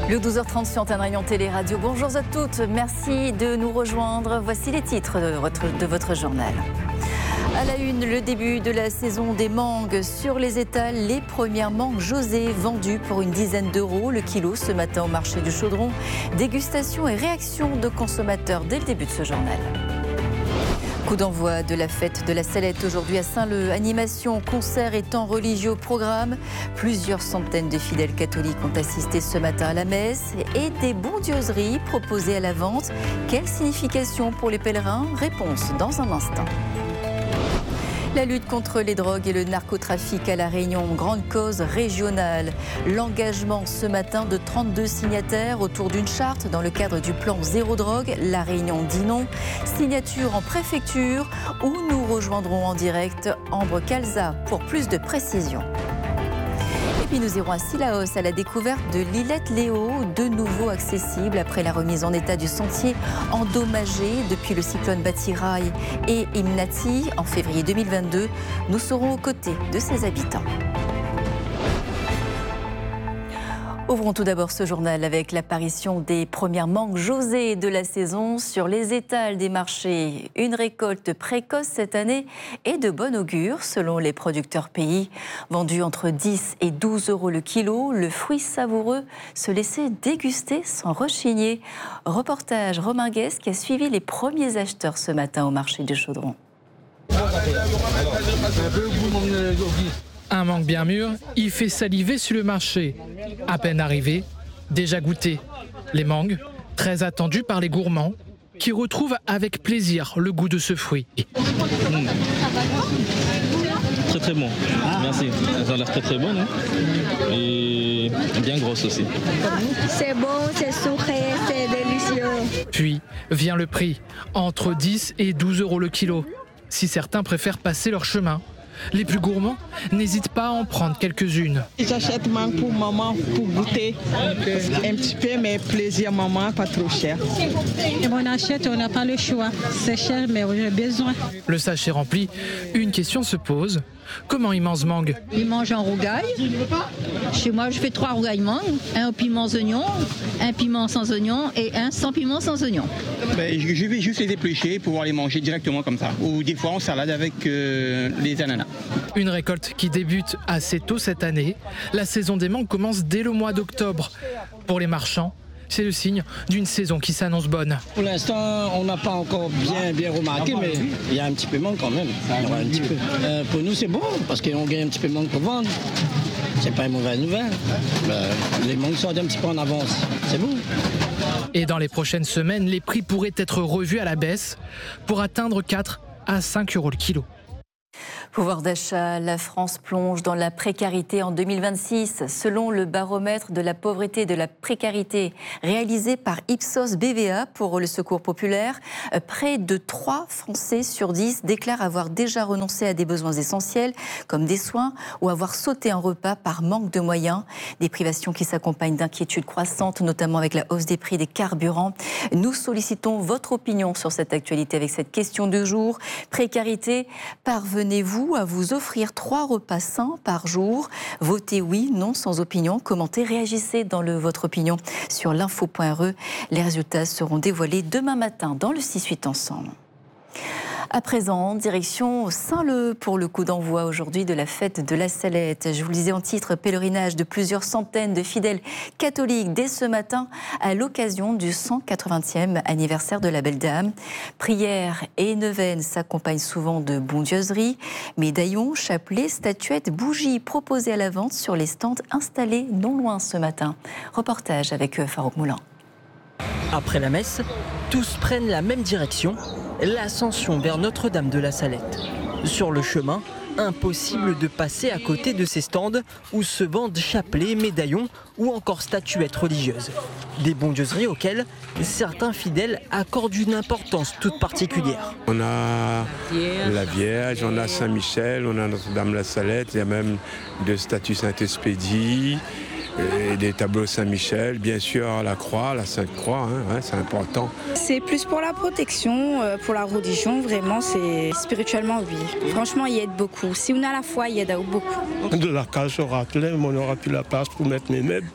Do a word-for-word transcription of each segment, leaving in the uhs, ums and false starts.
Le douze heures trente sur Antenne Rayon Télé Radio. Bonjour à toutes, merci de nous rejoindre. Voici les titres de votre, de votre journal. À la une, le début de la saison des mangues sur les étals. Les premières mangues José vendues pour une dizaine d'euros le kilo ce matin au marché du Chaudron. Dégustation et réaction de consommateurs dès le début de ce journal. Coup d'envoi de la fête de la Salette aujourd'hui à Saint-Leu. Animation, concerts et temps religieux au programme. Plusieurs centaines de fidèles catholiques ont assisté ce matin à la messe et des bondieuseries proposées à la vente. Quelle signification pour les pèlerins? Réponse dans un instant. La lutte contre les drogues et le narcotrafic à La Réunion, grande cause régionale. L'engagement ce matin de trente-deux signataires autour d'une charte dans le cadre du plan Zéro Drogue. La Réunion dit non. Signature en préfecture où nous rejoindrons en direct Ambre Calza pour plus de précisions. Et puis nous irons à Sillaos à la découverte de l'îlette Léo, de nouveau accessible après la remise en état du sentier endommagé depuis le cyclone Batiraï et Imnati en février deux mille vingt-deux. Nous serons aux côtés de ses habitants. Ouvrons tout d'abord ce journal avec l'apparition des premières mangues José de la saison sur les étals des marchés. Une récolte précoce cette année et de bon augure selon les producteurs pays. Vendu entre dix et douze euros le kilo, le fruit savoureux se laissait déguster sans rechigner. Reportage Romain Guès qui a suivi les premiers acheteurs ce matin au marché du Chaudron. Un mangue bien mûr, il fait saliver sur le marché. À peine arrivé, déjà goûté. Les mangues, très attendues par les gourmands, qui retrouvent avec plaisir le goût de ce fruit. Mmh. Très très bon, merci. Elles ont l'air très très bonnes hein. Et bien grosses aussi. C'est bon, c'est sucré, c'est délicieux. Puis vient le prix, entre dix et douze euros le kilo. Si certains préfèrent passer leur chemin. Les plus gourmands n'hésitent pas à en prendre quelques-unes. J'achète mangue pour maman, pour goûter. Un petit peu, mais plaisir maman, pas trop cher. Et on achète, on n'a pas le choix. C'est cher, mais on a besoin. Le sachet rempli, une question se pose. Comment ils mangent mangue? Ils mangent en rougail. Chez moi, je fais trois rougailles mangue. Un au piment oignon, un piment sans oignon et un sans piment sans oignon. Ben, je vais juste les éplucher pour pouvoir les manger directement comme ça. Ou des fois en salade avec euh, les ananas. Une récolte qui débute assez tôt cette année. La saison des mangues commence dès le mois d'octobre. Pour les marchands, c'est le signe d'une saison qui s'annonce bonne. Pour l'instant, on n'a pas encore bien, bien remarqué, mais il y a un petit peu de manque quand même. Un petit peu. Euh, pour nous, c'est bon, parce qu'on gagne un petit peu de manque pour vendre. C'est pas une mauvaise nouvelle. Ben, les mangues sortent un petit peu en avance. C'est bon. Et dans les prochaines semaines, les prix pourraient être revus à la baisse pour atteindre quatre à cinq euros le kilo. Pouvoir d'achat, la France plonge dans la précarité en deux mille vingt-six. Selon le baromètre de la pauvreté et de la précarité réalisé par Ipsos B V A pour le Secours populaire, près de trois Français sur dix déclarent avoir déjà renoncé à des besoins essentiels comme des soins ou avoir sauté un repas par manque de moyens. Des privations qui s'accompagnent d'inquiétudes croissantes, notamment avec la hausse des prix des carburants. Nous sollicitons votre opinion sur cette actualité avec cette question du jour. Précarité, parvenez-vous à vous offrir trois repas sains par jour? Votez oui, non, sans opinion. Commentez, réagissez dans le votre opinion sur l'info point r e. Les résultats seront dévoilés demain matin dans le six huit ensemble. À présent, direction Saint-Leu pour le coup d'envoi aujourd'hui de la fête de la Salette. Je vous le disais en titre, pèlerinage de plusieurs centaines de fidèles catholiques dès ce matin à l'occasion du cent quatre-vingtième anniversaire de la Belle Dame. Prières et neuvaines s'accompagnent souvent de bondieuseries, médaillons, chapelets, statuettes, bougies proposées à la vente sur les stands installés non loin ce matin. Reportage avec Farouk Moulin. Après la messe, tous prennent la même direction, l'ascension vers Notre-Dame de la Salette. Sur le chemin, impossible de passer à côté de ces stands où se vendent chapelets, médaillons ou encore statuettes religieuses. Des bondieuseries auxquelles certains fidèles accordent une importance toute particulière. On a la Vierge, on a Saint-Michel, on a Notre-Dame de la Salette, il y a même deux statues Saint-Expédie. des, des tableaux Saint-Michel, bien sûr la croix, la Sainte-Croix, hein, ouais, c'est important. C'est plus pour la protection, pour la religion, vraiment, c'est spirituellement, oui. Franchement, il aide beaucoup. Si on a la foi, il aide beaucoup. De la cage sera pleine, on n'aura plus la place pour mettre mes meubles.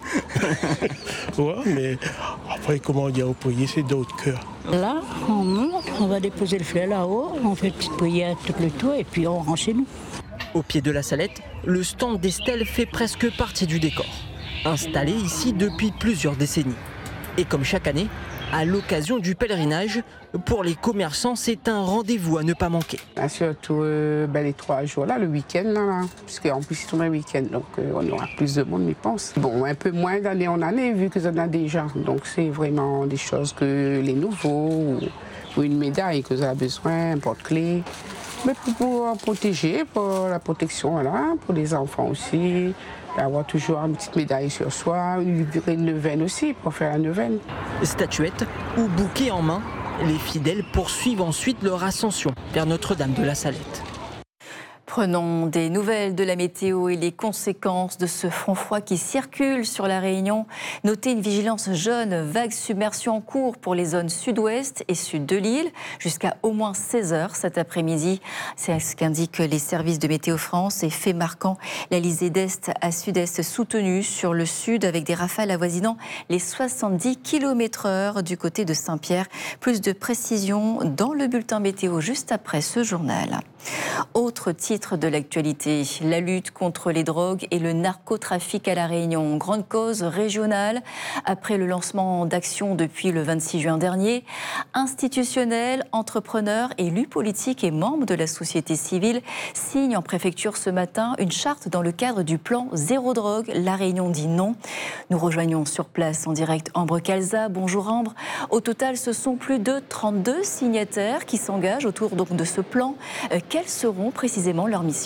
Ouais, mais après, comment dire, au prier, c'est d'autres cœurs. Là, on monte, on va déposer le fleur là-haut, on fait une petite prière tout le tour et puis on rentre chez nous. Au pied de la Salette, le stand d'Estelle fait presque partie du décor. Installé ici depuis plusieurs décennies. Et comme chaque année, à l'occasion du pèlerinage, pour les commerçants, c'est un rendez-vous à ne pas manquer. Ah, surtout euh, ben, les trois jours, là, le week-end, là, là, parce qu'en plus, ils sont un week-end, donc euh, on aura plus de monde, je pense. Bon, un peu moins d'année en année, vu que ça en a déjà. Donc, c'est vraiment des choses que les nouveaux, ou, ou une médaille que ça a besoin, un porte-clés. Mais pour, pour protéger, pour la protection, voilà, pour les enfants aussi. Avoir toujours une petite médaille sur soi, une neuvaine aussi, pour faire la neuvaine. Statuette ou bouquet en main, les fidèles poursuivent ensuite leur ascension vers Notre-Dame de la Salette. Prenons des nouvelles de la météo et les conséquences de ce front froid qui circule sur la Réunion. Notez une vigilance jaune, vague submersion en cours pour les zones sud-ouest et sud de l'île, jusqu'à au moins seize heures cet après-midi. C'est ce qu'indiquent les services de Météo France. Et fait marquant, l'Alizé d'est à sud-est soutenue sur le sud avec des rafales avoisinant les soixante-dix kilomètres heure du côté de Saint-Pierre. Plus de précisions dans le bulletin météo juste après ce journal. Autre titre de l'actualité, la lutte contre les drogues et le narcotrafic à La Réunion. Grande cause régionale après le lancement d'actions depuis le vingt-six juin dernier. Institutionnels, entrepreneurs, élus politiques et membres de la société civile signent en préfecture ce matin une charte dans le cadre du plan Zéro Drogue. La Réunion dit non. Nous rejoignons sur place en direct Ambre Calza. Bonjour Ambre. Au total, ce sont plus de trente-deux signataires qui s'engagent autour donc de ce plan. Quelles seront précisément leurs missions ?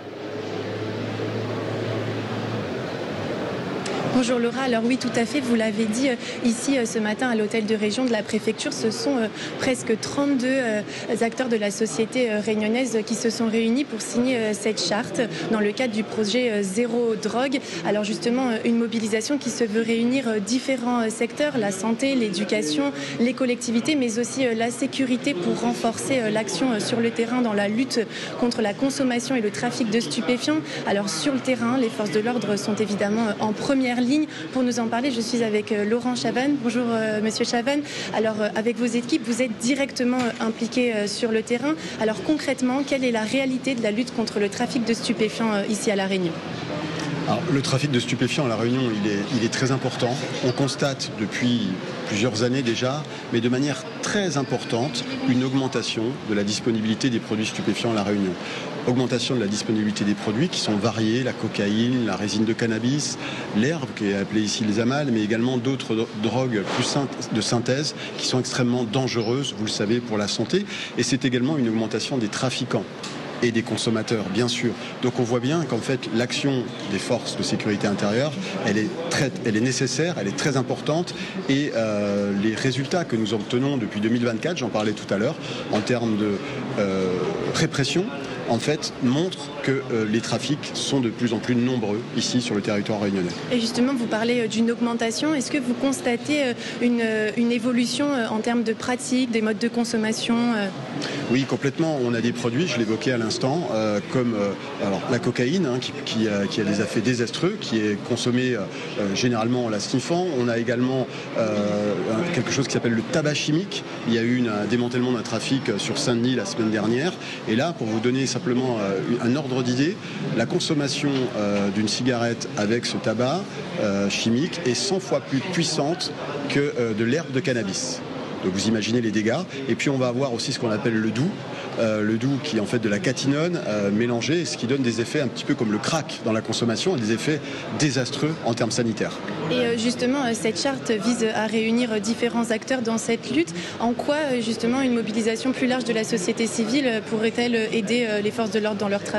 Bonjour Laura, alors oui tout à fait, vous l'avez dit ici ce matin à l'hôtel de région de la préfecture, ce sont presque trente-deux acteurs de la société réunionnaise qui se sont réunis pour signer cette charte dans le cadre du projet Zéro Drogue. Alors justement une mobilisation qui se veut réunir différents secteurs, la santé, l'éducation, les collectivités mais aussi la sécurité pour renforcer l'action sur le terrain dans la lutte contre la consommation et le trafic de stupéfiants. Alors sur le terrain, les forces de l'ordre sont évidemment en première ligne. Pour nous en parler, je suis avec Laurent Chavannes. Bonjour euh, Monsieur Chavannes. Alors euh, avec vos équipes, vous êtes directement euh, impliqués euh, sur le terrain. Alors concrètement, quelle est la réalité de la lutte contre le trafic de stupéfiants euh, ici à La Réunion ? Alors, le trafic de stupéfiants à La Réunion, il est, il est très important. On constate depuis plusieurs années déjà, mais de manière très importante, une augmentation de la disponibilité des produits stupéfiants à La Réunion. Augmentation de la disponibilité des produits qui sont variés, la cocaïne, la résine de cannabis, l'herbe qui est appelée ici les amals, mais également d'autres drogues plus de synthèse qui sont extrêmement dangereuses, vous le savez, pour la santé. Et c'est également une augmentation des trafiquants et des consommateurs, bien sûr. Donc on voit bien qu'en fait, l'action des forces de sécurité intérieure, elle est, très, elle est nécessaire, elle est très importante. Et euh, les résultats que nous obtenons depuis deux mille vingt-quatre, j'en parlais tout à l'heure, en termes de euh, répression, en fait, montrent que euh, les trafics sont de plus en plus nombreux ici sur le territoire réunionnais. Et justement, vous parlez d'une augmentation. Est-ce que vous constatez une, une évolution en termes de pratiques, des modes de consommation ? Oui, complètement. On a des produits, je l'évoquais à l'instant, euh, comme euh, alors, la cocaïne, hein, qui, qui, a, qui a des effets désastreux, qui est consommée euh, généralement en la sniffant. On a également euh, quelque chose qui s'appelle le tabac chimique. Il y a eu une, un démantèlement d'un trafic sur Saint-Denis la semaine dernière. Et là, pour vous donner simplement euh, un ordre d'idée, la consommation euh, d'une cigarette avec ce tabac euh, chimique est cent fois plus puissante que euh, de l'herbe de cannabis. Donc vous imaginez les dégâts. Et puis on va avoir aussi ce qu'on appelle le doux. Euh, le doux qui est en fait de la catinone euh, mélangée, ce qui donne des effets un petit peu comme le crack dans la consommation, et des effets désastreux en termes sanitaires. Et euh, justement, euh, cette charte vise à réunir euh, différents acteurs dans cette lutte. En quoi euh, justement une mobilisation plus large de la société civile euh, pourrait-elle aider euh, les forces de l'ordre dans leur travail ?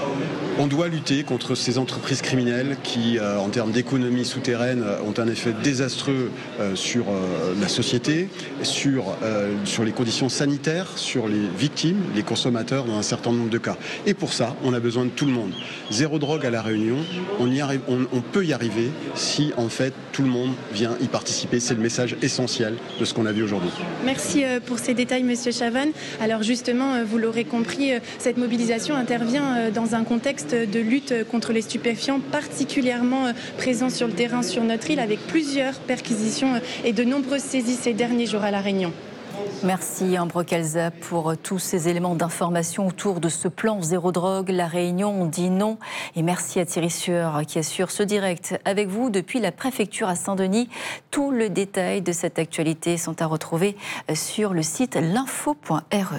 On doit lutter contre ces entreprises criminelles qui, euh, en termes d'économie souterraine, ont un effet désastreux euh, sur euh, la société, sur, euh, sur les conditions sanitaires, sur les victimes, les consommateurs dans un certain nombre de cas. Et pour ça, on a besoin de tout le monde. Zéro drogue à La Réunion, on, y arrive, on, on peut y arriver si en fait tout le monde vient y participer. C'est le message essentiel de ce qu'on a vu aujourd'hui. Merci pour ces détails, Monsieur Chavannes. Alors justement, vous l'aurez compris, cette mobilisation intervient dans un contexte de lutte contre les stupéfiants particulièrement présents sur le terrain sur notre île, avec plusieurs perquisitions et de nombreuses saisies ces derniers jours à La Réunion. Merci Ambro Calza pour tous ces éléments d'information autour de ce plan zéro drogue. La Réunion dit non. Et merci à Thierry Sueur qui assure ce direct avec vous depuis la préfecture à Saint-Denis. Tout le détail de cette actualité sont à retrouver sur le site l'info point r e.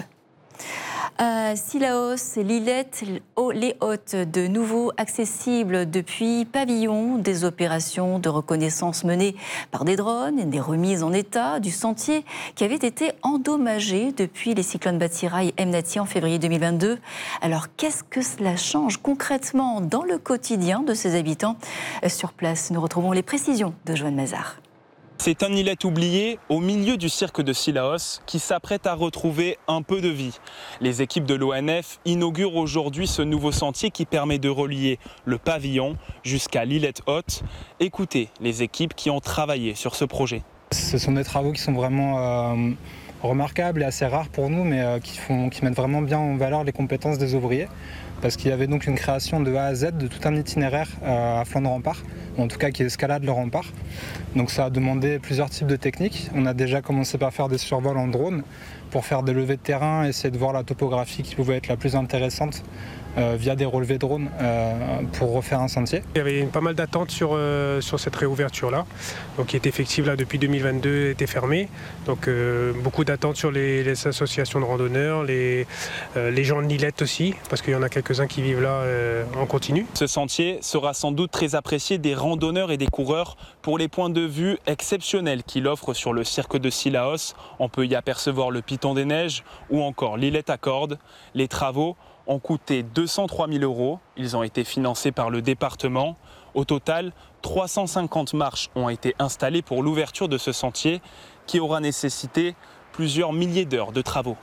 À Cilaos, Lillette, les Hôtes, de nouveau accessibles depuis Pavillon, des opérations de reconnaissance menées par des drones et des remises en état du sentier qui avait été endommagé depuis les cyclones Batsirai et Mnati en février deux mille vingt-deux. Alors qu'est-ce que cela change concrètement dans le quotidien de ces habitants? Sur place, nous retrouvons les précisions de Joanne Mazard. C'est un îlet oublié au milieu du cirque de Cilaos qui s'apprête à retrouver un peu de vie. Les équipes de l'O N F inaugurent aujourd'hui ce nouveau sentier qui permet de relier le pavillon jusqu'à l'îlet Haute. Écoutez les équipes qui ont travaillé sur ce projet. Ce sont des travaux qui sont vraiment euh, remarquables et assez rares pour nous, mais euh, qui, font, qui mettent vraiment bien en valeur les compétences des ouvriers. Parce qu'il y avait donc une création de A à Z de tout un itinéraire euh, à flanc de rempart, ou en tout cas qui escalade le rempart. Donc ça a demandé plusieurs types de techniques. On a déjà commencé par faire des survols en drone pour faire des levées de terrain, essayer de voir la topographie qui pouvait être la plus intéressante euh, via des relevés drone euh, pour refaire un sentier. Il y avait pas mal d'attentes sur, euh, sur cette réouverture-là, donc qui est effective là, depuis deux mille vingt-deux, était fermée. Donc euh, beaucoup d'attentes sur les, les associations de randonneurs, les, euh, les gens de Lillette aussi, parce qu'il y en a quelques-uns qui vivent là euh, en continu. Ce sentier sera sans doute très apprécié des randonneurs et des coureurs pour les points de vue exceptionnels qu'il offre sur le cirque de Cilaos. On peut y apercevoir le Piton des Neiges ou encore l'îlet à cordes. Les travaux ont coûté deux cent trois mille euros. Ils ont été financés par le département. Au total, trois cent cinquante marches ont été installées pour l'ouverture de ce sentier qui aura nécessité plusieurs milliers d'heures de travaux.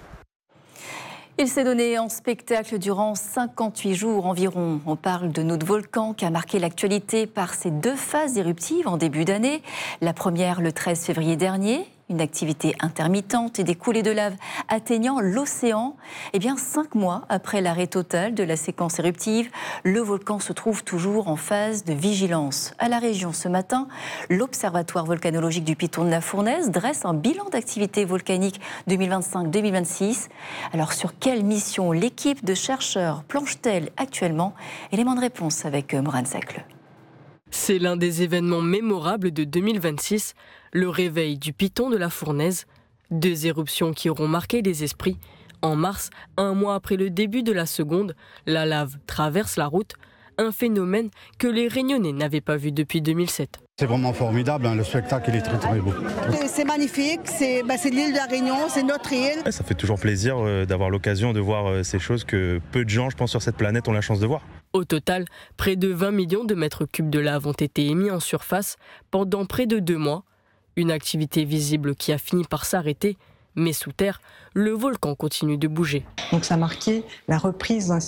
Il s'est donné en spectacle durant cinquante-huit jours environ. On parle de notre volcan qui a marqué l'actualité par ses deux phases éruptives en début d'année. La première le treize février dernier, une activité intermittente et des coulées de lave atteignant l'océan. Eh bien, cinq mois après l'arrêt total de la séquence éruptive, le volcan se trouve toujours en phase de vigilance. À la région ce matin, l'Observatoire volcanologique du Piton de la Fournaise dresse un bilan d'activité volcanique deux mille vingt-cinq deux mille vingt-six. Alors, sur quelle mission l'équipe de chercheurs planche-t-elle actuellement? Élément de réponse avec Morane Sacle. C'est l'un des événements mémorables de deux mille vingt-six, le réveil du Piton de la Fournaise. Deux éruptions qui auront marqué les esprits. En mars, un mois après le début de la seconde, la lave traverse la route, un phénomène que les Réunionnais n'avaient pas vu depuis deux mille sept. C'est vraiment formidable, hein, le spectacle il est très très beau. C'est magnifique, c'est bah, l'île de la Réunion, c'est notre île. Ouais, ça fait toujours plaisir euh, d'avoir l'occasion de voir euh, ces choses que peu de gens, je pense, sur cette planète ont la chance de voir. Au total, près de vingt millions de mètres cubes de lave ont été émis en surface pendant près de deux mois. Une activité visible qui a fini par s'arrêter, mais sous terre, le volcan continue de bouger. Donc ça a marqué la reprise d'un